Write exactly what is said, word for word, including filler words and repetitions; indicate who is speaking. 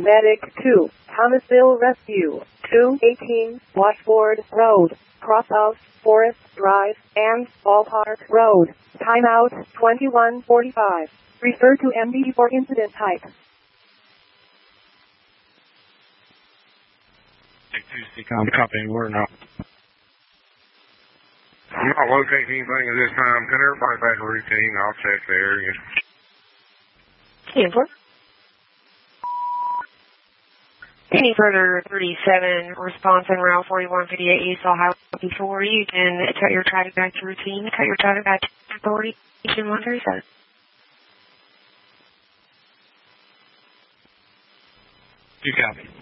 Speaker 1: Medic two, Thomasville Rescue, two eighteen, Washboard Road, cross of Forest Drive, and Ballpark Road. Timeout twenty-one forty-five. Refer to M D for incident type.
Speaker 2: Take two, C-Com, copy, we're not.
Speaker 3: I'm not locating anything at this time. Can everybody back to routine? I'll check the area.
Speaker 4: Hanford. Any further thirty-seven response on Route forty-one fifty-eight East Highway before you can cut your traffic back to routine, cut your traffic back to authority, one thirty-seven.
Speaker 2: You copy.